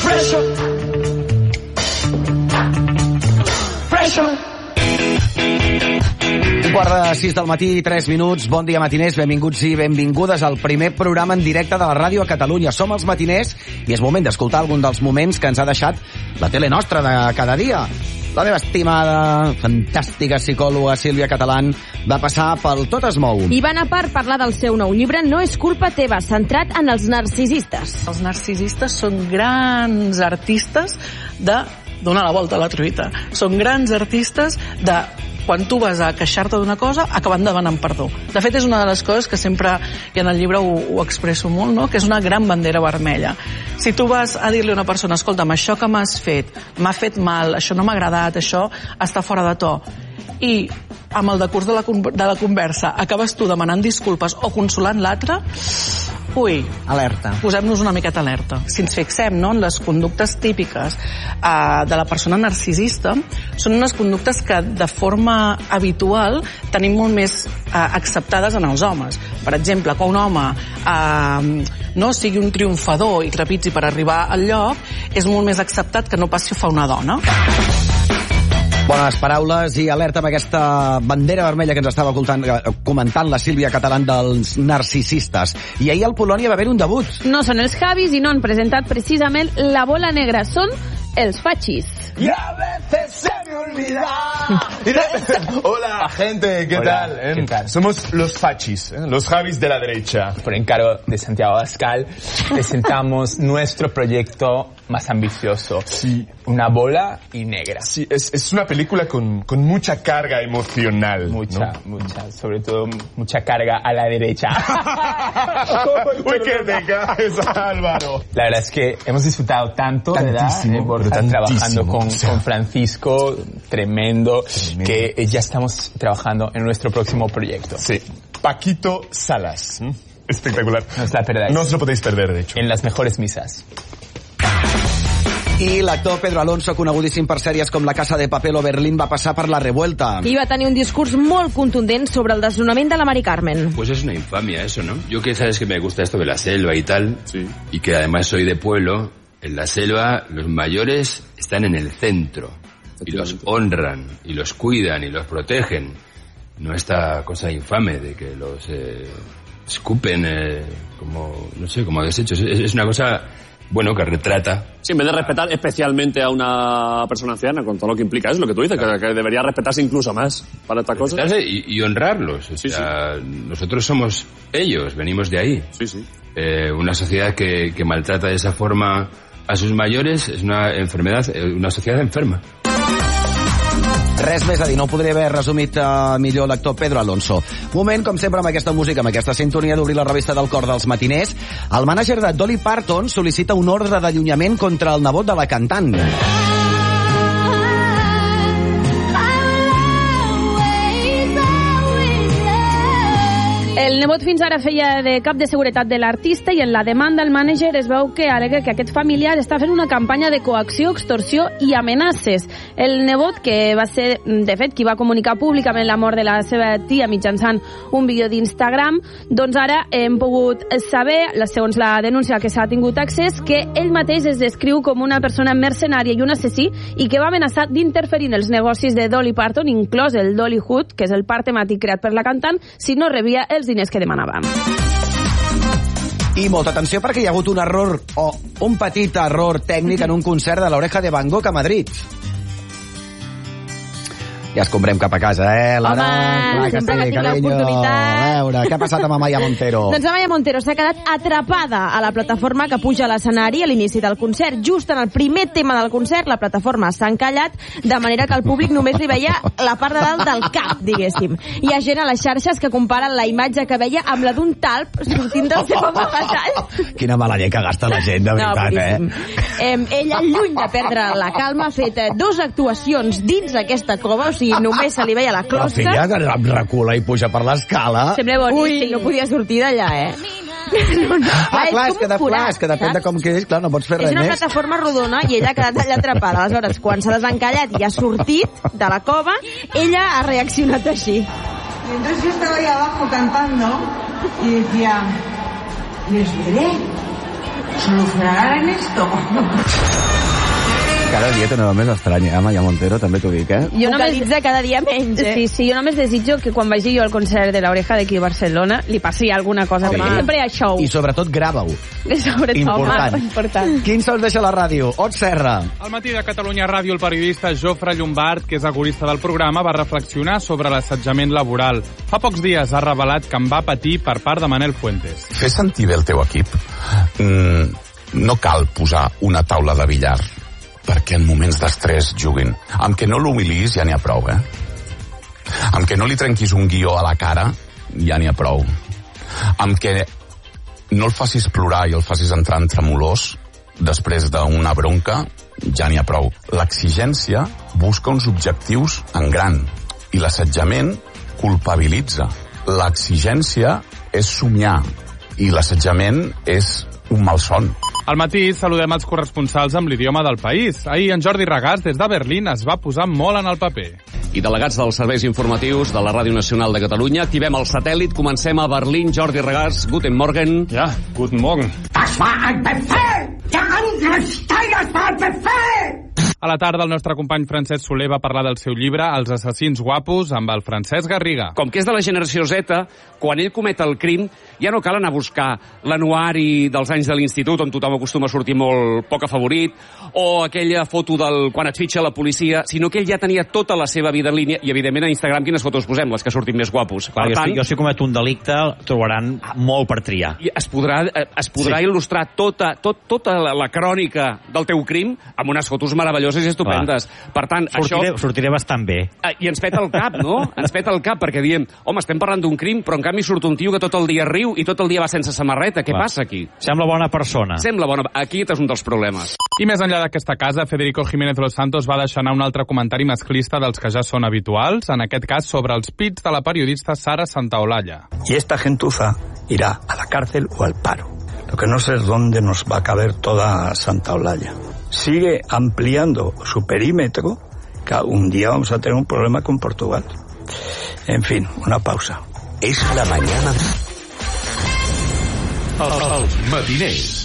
6 del matí, 3 minuts. Bon dia, matiners. Benvinguts i benvingudes al primer programa en directe de la ràdio a Catalunya. Som els matiners i és moment d'escoltar algun dels moments que ens ha deixat la tele nostra de cada dia. La meva estimada, fantàstica psicòloga Sílvia Catalán va passar pel Tot es mou. I va anar per parlar del seu nou llibre No és culpa teva, centrat en els narcisistes. Els narcisistes són grans artistes de donar la volta a la truita. Són grans artistes de quan tu vas a queixar-te d'una cosa, acabant demanant perdó. De fet, és una de les coses que sempre, i en el llibre ho expresso molt, no? Que és una gran bandera vermella. Si tu vas a dir-li a una persona, escolta'm, això que m'has fet, m'ha fet mal, això no m'ha agradat, això està fora de to, i amb el decurs de la conversa acabes tu demanant disculpes o consolant l'altre, ui, alerta. Posem-nos una miqueta alerta. Si ens fixem, no, en les conductes típiques de la persona narcisista, són unes conductes que de forma habitual tenim molt més acceptades en els homes. Per exemple, que un home no sigui un triomfador i trepitgi per arribar al lloc, és molt més acceptat que no passi a fer una dona. Bones paraules i alerta amb aquesta bandera vermella que ens estava comentant la Sílvia Catalán dels narcisistes. I ahir al Polònia va haver un debut. No són els Javis i no han presentat precisament la bola negra, són els fachis. Y a veces se me olvida. Hola, gente, ¿qué tal? ¿Qué tal? Somos los fachis, los Javis de la derecha. Por encargo de Santiago Abascal, presentamos nuestro proyecto más ambicioso. Sí. Una bola y negra. Sí, es una película con mucha carga emocional. Mucha, ¿no? mucha. Sobre todo, mucha carga a la derecha. Uy, que te caes, Álvaro. La verdad es que hemos disfrutado tanto, ¿verdad? Borja, trabajando con Francisco, tremendo, que ya estamos trabajando en nuestro próximo proyecto. Sí. Paquito Salas. Espectacular. No os la perdáis. No os lo podéis perder, de hecho. En las mejores misas. I l'actor Pedro Alonso, conegudíssim per sèries com La Casa de Papel o Berlín, va passar per la revuelta. I va tenir un discurs molt contundent sobre el desnonament de la Mari Carmen. Pues es una infamia eso, ¿no? Yo que sabes que me gusta esto de la selva y tal, sí, y que además soy de pueblo, en la selva los mayores están en el centro y los honran y los cuidan y los protegen. No esta cosa infame de que los escupen como, no sé, como desechos. Es una cosa... bueno, que retrata. Sí, en vez de respetar especialmente a una persona anciana, con todo lo que implica, es lo que tú dices, claro, que debería respetarse incluso más para estas cosas. Y honrarlos. O sea, nosotros somos ellos, venimos de ahí. Sí, sí. Una sociedad que maltrata de esa forma a sus mayores es una enfermedad, una sociedad enferma. Res més a dir, no ho podria haver resumit millor l'actor Pedro Alonso. Moment, com sempre, amb aquesta música, amb aquesta sintonia d'obrir la revista del cor dels matiners, el mànager de Dolly Parton sol·licita un ordre d'allunyament contra el nebot de la cantant. El nebot fins ara feia de cap de seguretat de l'artista i en la demanda el mànager es veu que alega que aquest familiar està fent una campanya de coacció, extorsió i amenaces. El nebot, que va ser, de fet, qui va comunicar públicament la mort de la seva tia mitjançant un vídeo d'Instagram, doncs ara hem pogut saber, segons la denúncia que s'ha tingut accés, que ell mateix es descriu com una persona mercenària i un assassí i que va amenaçar d'interferir en els negocis de Dolly Parton, inclòs el Dollywood, que és el parc temàtic creat per la cantant, si no rebia els diners que demanava. I molta atenció perquè hi ha hagut un error o un petit error tècnic en un concert de l'Oreja de Van Gogh a Madrid. Ja escombrem cap a casa, Lara? Home, sempre que tinc l'oportunitat. A veure, què ha passat amb Amaya Montero? Doncs Amaya Montero s'ha quedat atrapada a la plataforma que puja a l'escenari a l'inici del concert. Just en el primer tema del concert, la plataforma s'ha encallat, de manera que el públic només li veia la part de dalt del cap, diguéssim. Hi ha gent a les xarxes que comparen la imatge que veia amb la d'un talp sortint del seu amagatall. Quina mala llei que gasta la gent, de veritat, Ella, lluny de perdre la calma, ha fet 2 actuacions dins aquesta cova, o sigui, només se li veia la closca. La filla que recula i puja per l'escala. Sembla boníssim. Ui, no podia sortir d'allà, és que depèn de com quedis, clar, no pots fer res més. És una plataforma rodona i ella ha quedat allà atrapada. Aleshores, quan s'ha desencallat i ha sortit de la cova, ella ha reaccionat així. Y entonces yo estaba ahí abajo cantando y decía, les veré. solucionarán esto. Cada dia té una veu més estranya, Maya Montero, també t'ho dic, Jo només, Vocalitza cada dia menys, sí, jo només desitjo que quan vagi jo al concert de l'Oreja d'aquí a Barcelona li passi alguna cosa, perquè sempre hi ha show. I sobretot grava-ho. Important. Quin sols deixa la ràdio? Ot Serra. Al matí de Catalunya Ràdio, el periodista Jofre Llombard, que és agorista del programa, va reflexionar sobre l'assetjament laboral. Fa pocs dies ha revelat que en va patir per part de Manel Fuentes. Fer sentir bé el teu equip. No cal posar una taula de billar perquè en moments d'estrès juguin. Amb que no l'humilis ja n'hi ha prou, Amb que no li trenquis un guió a la cara ja n'hi ha prou. Amb que no el facis plorar i el facis entrar en tremolors després d'una bronca ja n'hi ha prou. L'exigència busca uns objectius en gran i l'assetjament culpabilitza. L'exigència és somiar i l'assetjament és un malson. Al matí saludem els corresponsals amb l'idioma del país. Ahir en Jordi Regàs, des de Berlín, es va posar molt en el paper. I delegats dels serveis informatius de la Ràdio Nacional de Catalunya, activem el satèl·lit, comencem a Berlín. Jordi Regàs, guten Morgen. Ja, guten Morgen. Das war ein Befehl! Der Angriff Steiners war ein Befehl! A la tarda, el nostre company Francesc Soler va parlar del seu llibre Els assassins guapos amb el Francesc Garriga. Com que és de la generació Z, quan ell comet el crim, ja no cal anar a buscar l'anuari dels anys de l'institut, on tothom acostuma a sortir molt poc afavorit, o aquella foto del quan et fitxa la policia, sinó que ell ja tenia tota la seva vida en línia, i evidentment a Instagram quines fotos posem? Les que sortim més guapos. Clar, per tant, jo si comet un delicte, trobaran molt per triar. I es podrà il·lustrar tota la crònica del teu crim amb unes fotos meravelloses i estupendes. Per tant, sortiré bastant bé. I ens peta el cap, no? Ens peta el cap perquè diem, home, estem parlant d'un crim, però en canvi surt un tio que tot el dia riu i tot el dia va sense samarreta. Què passa aquí? Sembla bona persona. Aquest és un dels problemes. I més enllà d'aquesta casa, Federico Jiménez Los Santos va deixar anar un altre comentari masclista dels que ja són habituals, en aquest cas sobre els pits de la periodista Sara Santaolalla. Y esta gentuza irá a la cárcel o al paro. Lo que no sé es dónde nos va a caber toda Santaolalla. Sigue ampliando su perímetro, que un día vamos a tener un problema con Portugal. En fin, una pausa. Es la mañana. Els matiners.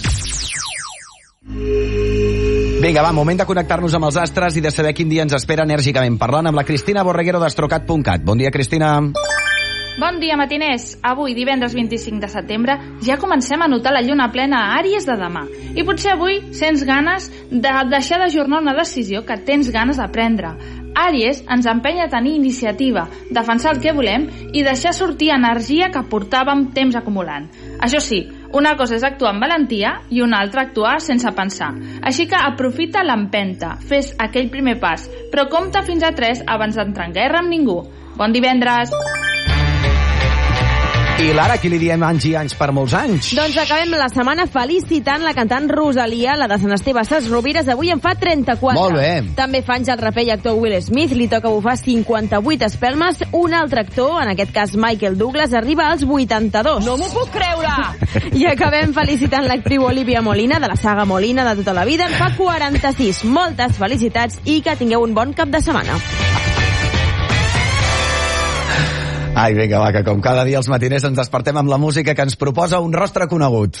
Vinga, va, moment de connectar-nos amb els astres i de saber quin dia ens espera enèrgicament parlant amb la Cristina Borreguero d'Astrocat.cat. Bon dia, Cristina. Bon dia, matiners. Avui, divendres 25 de setembre, ja comencem a notar la lluna plena a Àries de demà. I potser avui sents ganes de deixar d'ajornar una decisió que tens ganes de prendre. Àries ens empenya a tenir iniciativa, defensar el que volem i deixar sortir energia que portàvem temps acumulant. Això sí, una cosa és actuar amb valentia i una altra actuar sense pensar. Així que aprofita l'empenta, fes aquell primer pas, però compta fins a 3 abans d'entrar en guerra amb ningú. Bon divendres! I Lara, qui li diem anys i anys per molts anys? Doncs acabem la setmana felicitant la cantant Rosalia, la de Sant Esteve Ses Rovires, avui en fa 34. Molt bé. També fa anys el raper i actor Will Smith, li toca bufar 58 espelmes. Un altre actor, en aquest cas Michael Douglas, arriba als 82. No m'ho puc creure! I acabem felicitant l'actriu Olivia Molina, de la saga Molina de tota la vida, en fa 46. Moltes felicitats i que tingueu un bon cap de setmana. Ai, vinga, va, que com cada dia els matiners ens despertem amb la música que ens proposa un rostre conegut.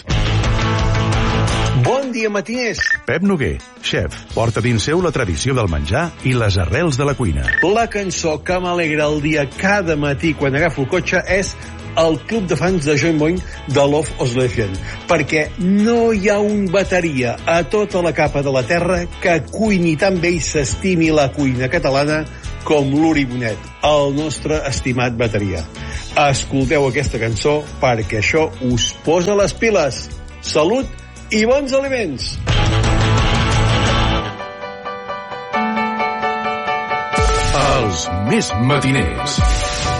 Bon dia, matiners! Pep Noguer, xef, porta dins seu la tradició del menjar i les arrels de la cuina. La cançó que m'alegra el dia cada matí quan agafo el cotxe és el club de fans de Joy Moin de Love Oslesian, perquè no hi ha un bateria a tota la capa de la terra que cuini tan bé i s'estimi la cuina catalana com l'Uri Bonet, el nostre estimat bateria. Escolteu aquesta cançó perquè això us posa les piles. Salut i bons aliments! Els més matiners.